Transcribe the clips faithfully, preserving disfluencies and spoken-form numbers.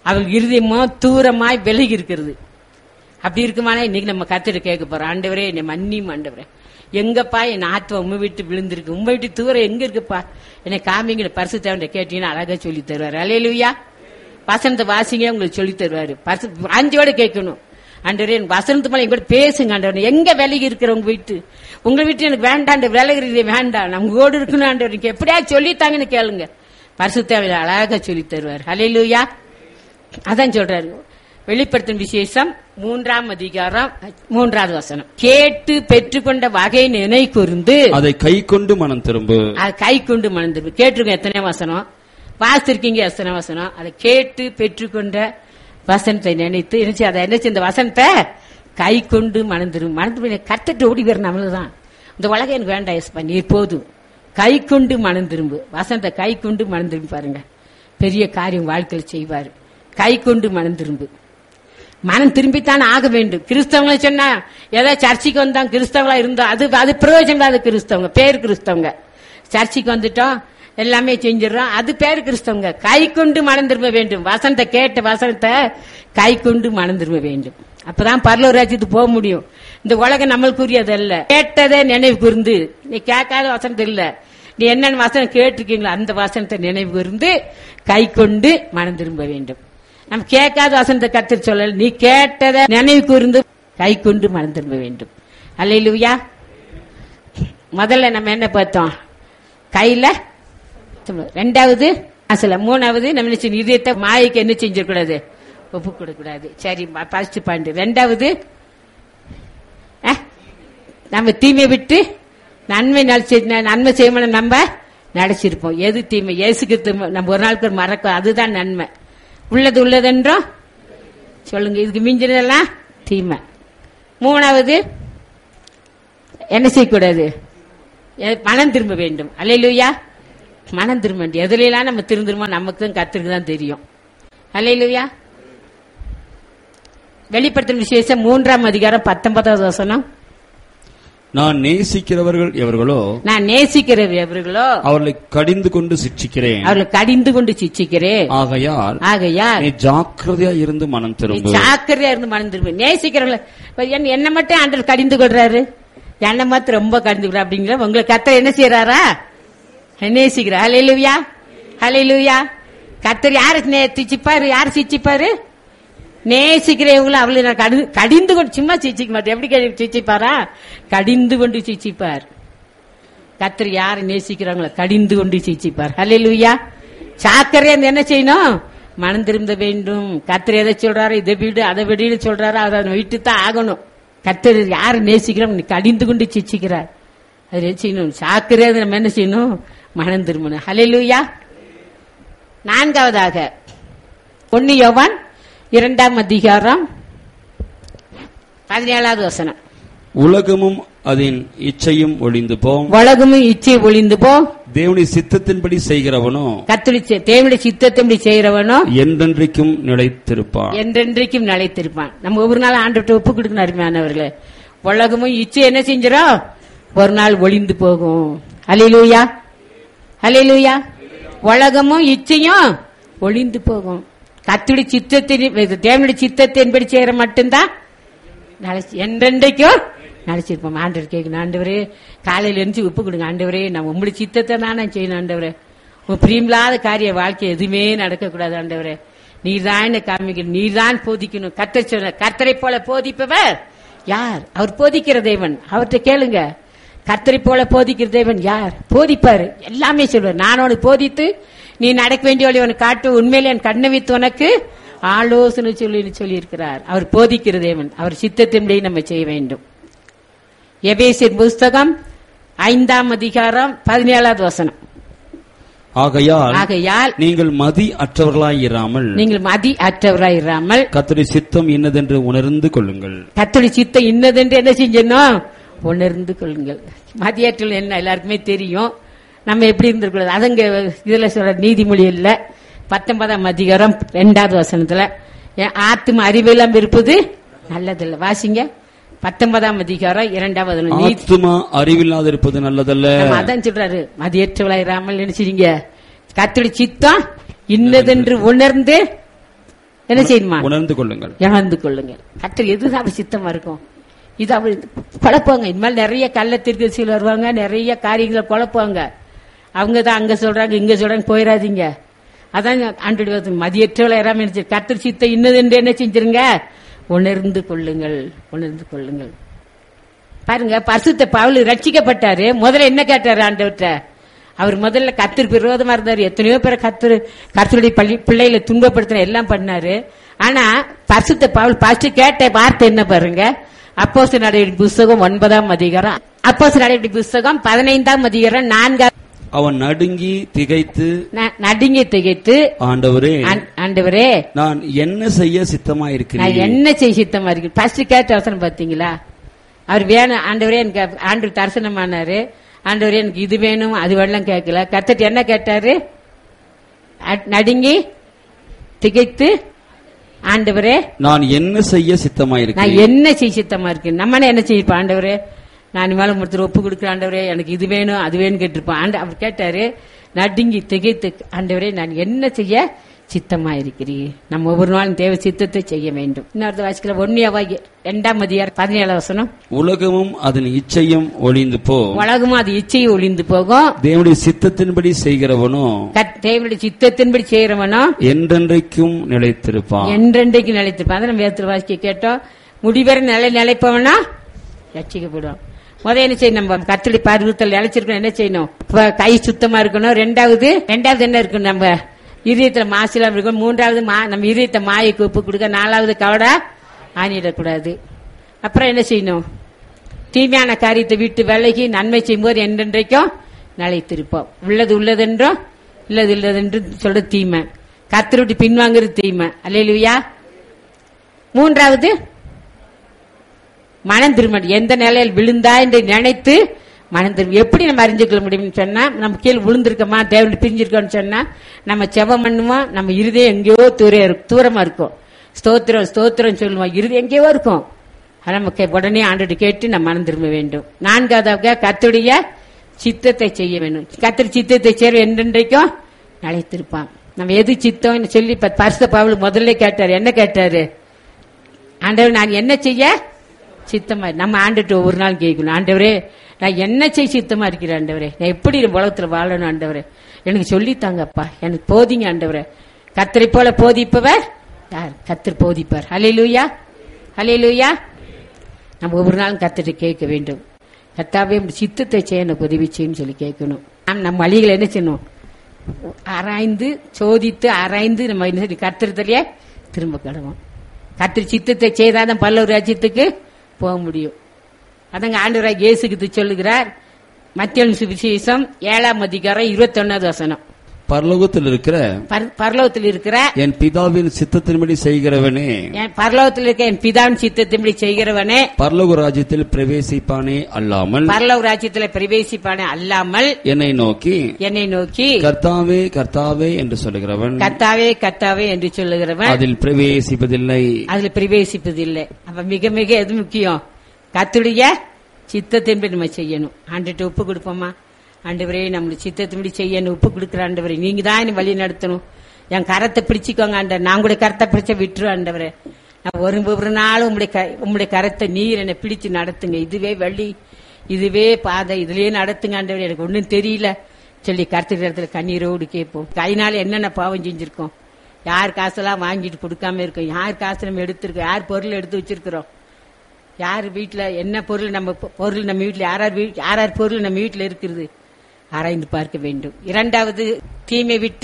அவள் இருதயமோ தூரமாய் விலகி இருக்கிறது. அப்படி இருக்குமானா இன்னைக்கு நம்ம கர்த்தரை கேட்க போறோம். ஆண்டவரே என்னை மன்னியும் ஆண்டவரே, எங்கப்பா என் ஆத்மா உண்மை விட்டு விழுந்திருக்கு, உண்மை விட்டு தூரம் எங்க இருக்குப்பா, என்னை காமிங்கிற பரிசுத்தவன் கேட்டீங்கன்னா அழகா சொல்லி தருவாரு. அல்லேலூயா. வசனத்தை வாசிங்க, உங்களுக்கு சொல்லி தருவாரு. பரிசு வாஞ்சியோட கேட்கணும். ஆண்டவரே எனக்கு வசனத்து மேல எங்கூட பேசுங்க ஆண்டவரே, எங்க விலகி இருக்கிற உங்க வீட்டு உங்க வீட்டு எனக்கு வேண்டாம், விலகிறதே வேண்டாம், நம்ம கூட இருக்கணும் ஆண்டவர், எனக்கு எப்படியா சொல்லித்தாங்கன்னு கேளுங்க. பரிசுத்தவன் அழகா சொல்லி தருவாரு. அல்லேலூயா. அதான் சொல்றாரு வெளிப்படுத்தும் விசேஷம் மூன்றாம் அதிகாரம் மூன்றாவது வசனம். கேட்டு பெற்றுக்கொண்ட வகை நினை கூர்ந்து அதை கை கொண்டு மனம் திரும்பு. அதை கை கொண்டு மனம் திரும்பு. கேட்டிருக்கோம் எத்தனை வசனம் வாசிருக்கீங்க, எத்தனை வசனம். அதை கேட்டு பெற்றுக்கொண்ட வசனத்தை நினைத்து இருந்துச்சு. அதை என்ன இந்த வசனத்தை கை கொண்டு மனம் திரும்பு. மனம் திரும்ப கத்துட்டு ஓடி வர நம்மளதான். இந்த உலகம் எனக்கு வேண்டாம் எஸ்பா, நீ போதும். கை கொண்டு மனம் திரும்பு. வசனத்தை கை கொண்டு மனம் திரும்பி பாருங்க, பெரிய காரியம் வாழ்க்கையில் செய்வாரு. கை கொண்டு மனம் திரும்பு. மனம் திரும்பித்தான் ஆக வேண்டும். கிறிஸ்தவங்களை சொன்னா ஏதோ சர்ச்சைக்கு வந்தாங்க கிறிஸ்தவங்களா இருந்தோம், அது அது பிரயோஜனம் இல்லாத கிறிஸ்தவங்க, பேர் கிறிஸ்தவங்க. சர்ச்சைக்கு வந்துட்டோம், எல்லாமே செஞ்சிடறோம், அது பேர் கிறிஸ்தவங்க. கை கொண்டு மனம் திரும்ப வேண்டும். வசனத்தை கேட்ட வசனத்தை கை கொண்டு மனம் திரும்ப வேண்டும். அப்பதான் பரலோக ராஜ்யத்துக்கு போக முடியும். இந்த உலகம் நம்மளுக்குரியது அல்ல. கேட்டதே நினைவு கூர்ந்து, நீ கேட்காத வசனத்தை இல்ல, நீ என்னென்ன வசனம் கேட்டிருக்கீங்களோ அந்த வசனத்தை நினைவு கூர்ந்து கை கொண்டு மனம் திரும்ப வேண்டும். நம்ம கேட்காத வசனத்தை கர்த்தர் சொல்லல, நீ கேட்டதை நினைவு கூர்ந்து கை கொண்டு மனம் திரும்ப வேண்டும். அல்லேலூயா. முதல்ல நம்ம என்ன பார்த்தோம்? கையில. ரெண்டாவது அசல. மூணாவது நம்ம இதயத்தை மாயைக்கு என்ன செஞ்சிடக்கூடாது, ஒப்பு கொடுக்கூடாது. சரி, ஃபர்ஸ்ட் பாயிண்ட். ரெண்டாவது நம்ம தீமை விட்டு நன்மை நன்மை செய்யணும். நம்ம நடிச்சிருப்போம். எது தீமை? இயேசுக்கு நம்ம ஒரு நாளுக்கு மறக்க, அதுதான் நன்மை. உள்ளது உள்ளதென்றோம் சொல்லுங்க, இதுக்கு மிஞ்சினதெல்லாம் தீமை. மூணாவது என்ன செய்யக்கூடாது? மனம் திரும்ப வேண்டும். அல்லேலூயா. மனம் திரும்ப வேண்டும். எதுலாம் நம்ம திருந்துருமோ நமக்கு தான் கர்த்தருக்கு தான் தெரியும். அல்லேலூயா. வெளிப்படுத்தும் விசேஷம் மூன்றாம் அதிகாரம் பத்தொன்பதாவது வசனம். நான் நேசிக்கிறவர்கள் எவர்களோ நான் நேசிக்கிறவர் எவர்களோ அவர்களை கடிந்து கொண்டு சிட்சிக்கிறேன் அவர்களை கடிந்து கொண்டு சிட்சிக்கிறேன். ஆகையால் ஆகையால் நீ ஜாக்கிரதையா இருந்து மனம் திரும்பு. ஜாக்கிரதையா இருந்து மனம் திரும்பு. நேசிக்கிறவர்கள் என்ன மட்டும் ஆண்டவர் கடிந்து கொள்றாரு, என்ன மாத்திரம் ரொம்ப கடிந்து கொள்ற அப்படிங்கிற உங்களை கர்த்தர் என்ன செய்யறாரா? நேசிக்கிறார். ஹல்லேலூயா. ஹல்லேலூயா. கர்த்தர் யாரு சிச்சிப்பாரு? யாரு சிச்சிப்பாரு? நேசிக்கிறவங்களும் அவளை கடிந்து கொண்டு சும்மா சிச்சிக்க மாட்டேன். எப்படி சிச்சிப்பாரா? கடிந்து கொண்டு சிச்சிப்பார். கர்த்தர் யாரை நேசிக்கிறாங்களோ கடிந்து கொண்டு சிச்சிப்பார். ஹல்லேலூயா. சாக்கரையா என்ன செய்யணும்? மனம் திரும்ப வேண்டும். கர்த்தர் எதை சொல்றாரு? இதை வீடு அதை வெளியில சொல்றாரு, அதை விட்டு தான் ஆகணும். கர்த்தர் யாரை நேசிக்கிறோம் கடிந்து கொண்டு சிச்சிக்கிறார். அது என்ன செய்யணும்? சாக்கரையா நம்ம என்ன செய்யணும்? மனம் திரும்பணும். ஹல்லேலூயா. நான்காவதாக ஒன்னு யோவான் இரண்டாம் அதிகாரம் பதினேழாவது வசனம். உலகமும் அதன் இச்சையும் ஒளிந்து போம். உலகமும் இச்சை ஒளிந்து போ. தேவனுடைய சித்தத்தின்படி செய்கிறவனோ கர்த்தருடைய தேவனுடைய சித்தத்தின்படி செய்கிறவனோ என்றென்றைக்கும் நிலைத்திருப்பான். என்றென்றைக்கும் நிலைத்திருப்பான். நம்ம ஒவ்வொரு நாள் ஆண்டவர்கிட்ட ஒப்பு கொடுக்கணும். அருமையானவர்களே, உலகமும் இச்சை என்ன செஞ்சிடும்? ஒரு நாள் ஒளிந்து போகும். அல்லேலூயா. அல்லேலூயா. உலகமும் இச்சையும் ஒளிந்து போகும். கர்த்தருடைய சித்தத்தின் தேவனுடைய சித்தத்தின்படி செய்யற மட்டும்தான் என்றென்றைக்கும் நினைச்சிருப்போம். ஆண்டவர் கேட்கணும், ஆண்டவரே காலையில இருந்து உப்பு கொடுங்க ஆண்டவரே, நான் உங்களுடைய சித்தத்தை தான் நான் செய்யணும் ஆண்டவரே. உன் பிரியமில்லாத காரிய வாழ்க்கை எதுவுமே நடக்கக்கூடாது ஆண்டவரே. நீர்தான் காமிக்கணும், நீர்தான் போதிக்கணும். கர்த்தர் சொன்ன கர்த்தரை போல போதிப்பவர் யார்? அவர் போதிக்கிற தேவன். அவர்கிட்ட கேளுங்க, கர்த்தரை போல போதிக்கிற தேவன் யார்? போதிப்பாரு, எல்லாமே சொல்வார். நான் உனக்கு போதித்து நீ நடக்க வேண்டிய வழி உனக்கு காட்டு, உண்மையில என் கண்ணை வைத்து உனக்கு ஆலோசனை சொல்லி சொல்லி இருக்கிறார். அவர் போதிக்கிற தேவன். அவர் சித்தத்தின்படி நம்ம செய்ய வேண்டும். எபேசியர் புஸ்தகம் ஐந்தாம் அதிகாரம் பதினேழாவது வசனம். ஆகையால் ஆகையால் நீங்கள் மதி அற்றவர்களாயிராமல் நீங்கள் மதி அற்றவராயிராமல் கர்த்தருடைய சித்தம் இன்னதென்று உணர்ந்து கொள்ளுங்கள். கர்த்தருடைய சித்தம் இன்னதென்று என்ன செஞ்சணும்? உணர்ந்து கொள்ளுங்கள். மதியாற்றல் என்ன எல்லாருக்குமே தெரியும். நம்ம எப்படி இருந்திருக்கூடாது. அதுங்க இதுல சொல்ற நீதிமொழி இல்ல பத்தொன்பதாம் அதிகாரம் இரண்டாவது வசனத்துல ஆத்தும அறிவெல்லாம் இருப்பது நல்லதில்ல. வாசிங்க பத்தொன்பதாம் அதிகாரம் இரண்டாவது. ஆத்துமா அறிவில்லாத இருப்பது நல்லதல்ல. அதான் சொல்றாரு, மதியற்றவளாயிராமல் நினைச்சிருங்க. கர்த்தருடைய சித்தம் இன்னதென்று உணர்ந்து என்ன செய்யணுமா? உணர்ந்து கொள்ளுங்கள். உணர்ந்து கொள்ளுங்கள். கர்த்தர் எதுதான் அவர் சித்தமா இருக்கும். இது அவர் குழப்பாங்க. இனிமேல் நிறைய கள்ள தீர்க்கதரிசிகள் வருவாங்க, நிறைய காரியங்களை குழப்பாங்க. அவங்க தான் அங்க சொல்றாங்க இங்க சொல்றாங்க, போயிடாதீங்க. அதான் ஆண்டு மதியற்றவளை யாராம நினைச்சு கர்த்தர் சித்தம் இன்னது என்று என்ன செஞ்சிருங்க, உணர்ந்து கொள்ளுங்கள், உணர்ந்து கொள்ளுங்கள். பாருங்க, பரிசுத்த பவுல் ரட்சிக்கப்பட்டாரு. முதல்ல என்ன கேட்டாரு ஆண்டவர்கிட்ட? அவர் முதல்ல கர்த்தருக்கு விரோதமா இருந்தாரு. எத்தனையோ பேரை கர்த்தர் கர்த்தருடைய பள்ளி பிள்ளைகளை துன்பப்படுத்தின எல்லாம் பண்ணாரு. ஆனா பரிசுத்த பவுல் ஃபர்ஸ்ட் கேட்ட வார்த்தை என்ன பாருங்க? அப்போஸ்தலர் நடவடிக்கை புஸ்தகம் ஒன்பதாம் அதிகாரம், அப்போஸ்தலர் நடவடிக்கை புஸ்தகம் பதினைந்தாம் அதிகாரம் நான்காம். அவன் நடுங்கி திகைத்து நடுங்கி திகைத்து ஆண்டவரே ஆண்டவரே நான் என்ன செய்ய சித்தமா இருக்கிறேன், நான் என்ன செய்ய சித்தமா இருக்கு. ஃபர்ஸ்ட் கேட்ட வசனம் பாத்தீங்களா? அவர் வேணும் ஆண்டவரே, எனக்கு ஆண்டு தரிசனமானாரு. ஆண்டவரே எனக்கு இது வேணும் அது வேணும் கேட்கல. கர்த்தர் என்ன கேட்டாரு? நடுங்கி திகைத்து ஆண்டவரே நான் என்ன செய்ய சித்தமா இருக்கேன், நான் என்ன செய்ய சித்தமா இருக்கேன். நம்ம என்ன செய்யப்பா ஆண்டவரே, நான் மேல ஒருத்தர் ஒப்பு கொடுக்குற ஆண்டவரே எனக்கு இது வேணும் அது வேணும் கேட்டிருப்பான். ஆண்டு அவர் கேட்டாரு நடுங்கி திகைத்து ஆண்டவரே நான் என்ன செய்ய சித்தமா இருக்கிறீர். நம்ம ஒவ்வொரு நாளும் தேவ சித்தத்தை செய்ய வேண்டும். இன்னொரு வாசிக்கிற ஒன்னியாவாகி இரண்டாம் அதிகாரம் பதினேழு வசனம். உலகமும் அதன் இச்சையும் ஒளிந்து போ, உலகமும் அது இச்சையும் ஒளிந்து போகும். தேவனுடைய சித்தத்தின்படி செய்கிறவனோ தேவனுடைய சித்தத்தின்படி செய்கிறவனோ என்றென்றைக்கும் நிலைத்திருப்பான், என்றென்றைக்கும் நிலைத்திருப்பான். அதை நம்ம வேதத்தில் வாசிக்க கேட்டோம். முடிவரை நிலை நிலைப்பவனா ரட்சிக்கப்படுவான். முதல் என்ன செய்யணும்? நம்ம கர்த்தருடைய பரிசுத்தத்தில் நிலைச்சிருக்கணும். என்ன செய்யணும்? கை சுத்தமா இருக்கணும். ரெண்டாவது ரெண்டாவது என்ன இருக்கணும்? நம்ம இதயத்துல மாசிலாம் இருக்கணும். மூன்றாவது நம்ம இதயத்தை மாயைக்கு ஒப்பு கொடுக்க. நாலாவது கவடா ஆணிடக்கூடாது. அப்புறம் என்ன செய்யணும்? தீமையான காரியத்தை விட்டு விலகி நன்மை செய்யும் போது என்றென்றைக்கும் நிலைத்திருப்போம். உள்ளது உள்ளதென்றும் இல்லது இல்லதென்று சொல்ற தீமை, கர்த்தரை விட்டு பின்வாங்குறது தீமை. அல்லேலூயா. மூன்றாவது மனம் திரும்ப. எந்த நிலையில் விழுந்தா என்று நினைத்து மனம் திரும்ப. எப்படி நம்ம அறிஞ்சுக்கொள்ள முடியும்னு சொன்னா, நம்ம கீழே விழுந்திருக்கோமா தேவன் பிரிஞ்சிருக்கோம்னு சொன்னா நம்ம செபம் பண்ணுவோம். நம்ம இருதயம் எங்கேயோ தூர தூரமா இருக்கும். ஸ்தோத்திரம் ஸ்தோத்திரம் சொல்லுவோம், இருதயம் எங்கேயோ இருக்கும். நமக்கு உடனே ஆண்டோடு கேட்டு நம்ம மனம் திரும்ப வேண்டும். நான்காவதாக கர்த்தருடைய சித்தத்தை செய்ய வேண்டும். கர்த்தர் சித்தத்தை செய்ய என்றென்றைக்கும் நிலைத்திருப்பான். நம்ம எது சித்தம் சொல்லி பரிசுத்த பவுல் முதல்ல கேட்டாரு. என்ன கேட்டாரு? ஆண்டவர் நான் என்ன செய்ய சித்தமா. நம்ம ஆண்டுட்டு ஒவ்வொரு நாள் கேட்கணும், ஆண்டவரே நான் என்ன செய்ய சித்தமா இருக்கிறேன் ஆண்டவரே, நான் எப்படி உலகத்துல வாழணும் ஆண்டவரே, எனக்கு சொல்லித்தாங்கப்பா, எனக்கு போதிங்க ஆண்டவரே. கர்த்தரை போல போதிப்பவர் யார்? கர்த்தர் போதிப்பார். ஹல்லேலூயா, ஹல்லேலூயா. நம்ம ஒவ்வொரு நாளும் கர்த்தரை கேட்க வேண்டும். கர்த்தாவே சித்தத்தை செய்ய எனக்கு உதவி செய்யும் சொல்லி கேட்கணும். நம்ம வழிகளை என்ன செய்யணும்? ஆராய்ந்து சோதித்து ஆராய்ந்து நம்ம என்ன கர்த்தரத்திலேயே திரும்ப கிடவோம். கர்த்தர் சித்தத்தை செய்தாதான் பல்லவர் ராஜ்யத்துக்கு போக முடியும். அதங்க ஆண்டவராக இயேசுக்கு சொல்லுகிறார். மத்தேயு சுவிசேஷம் ஏழாம் அதிகாரம் இருபத்தி ஒன்னாவது வசனம். பரலோகத்தில் இருக்கிற பரலோகத்தில் இருக்கிற என் பிதாவின் சித்தத்தின்படி செய்கிறவனே, பரலோகத்தில் இருக்க என் பிதாவின் சித்தத்தின்படி செய்கிறவனே பரலோக ராஜ்யத்தில் பிரவேசிப்பானே அல்லாமல் பரலோக ராஜ்யத்தில் பிரவேசிப்பானே அல்லாமல் என்னை நோக்கி என்னை நோக்கி கர்த்தாவே கர்த்தாவே என்று சொல்லுகிறவன் கர்த்தாவே கர்த்தாவே என்று சொல்லுகிறவன் அதில் பிரவேசிப்பதில்லை, அதில் பிரவேசிப்பதில்லை. அப்ப மிக மிக எது முக்கியம்? கர்த்தருடைய சித்தத்தின்படி நம்ம செய்யணும். ஆண்டுட்டு ஒப்பு கொடுப்போமா? ஆண்டவரே நம்மளுடைய சித்தத்தின்படி செய்யணும் ஒப்பு கொடுக்குற ஆண்டவரே, நீங்க தான் என்ன வழி நடத்தணும். என் கரத்தை பிடிச்சிக்கோங்க ஆண்டவர். நான் கூட கரத்தை பிடிச்ச விட்டுரு ஆண்டவரே. நான் ஒரு ஒரு நாளும் உங்களுடைய உங்களுடைய கரத்தை நீர் என்னை பிடிச்சு நடத்துங்க. இதுவே வழி, இதுவே பாதை, இதுலயே நடத்துங்க ஆண்டவரே. எனக்கு ஒன்னும் தெரியல சொல்லி கருத்துக்கிற இடத்துல கண்ணீரோடு கேட்போம். கையினால என்னென்ன பாவம் செஞ்சிருக்கோம், யார் காசெல்லாம் வாங்கிட்டு கொடுக்காம இருக்கோம், யார் காசு நம்ம எடுத்திருக்கோம், யார் பொருள் எடுத்து வச்சிருக்கிறோம், யார் வீட்டுல என்ன பொருள் நம்ம பொருள் நம்ம வீட்டுல யாரார் யாரார் பொருள் நம்ம வீட்டுல இருக்கிறது ஆராய்ந்து பார்க்க வேண்டும். இரண்டாவது தீமை விட்டு,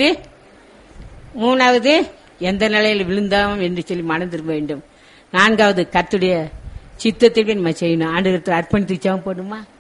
மூணாவது எந்த நிலையில் விழுந்தாம் என்று சொல்லி மனம் திரும்ப வேண்டும். நான்காவது கர்த்தருடைய சித்தத்தை நம்ம செய்யணும். ஆண்டவருக்கு அர்ப்பணித்து ஜெபம் பண்ணுமா?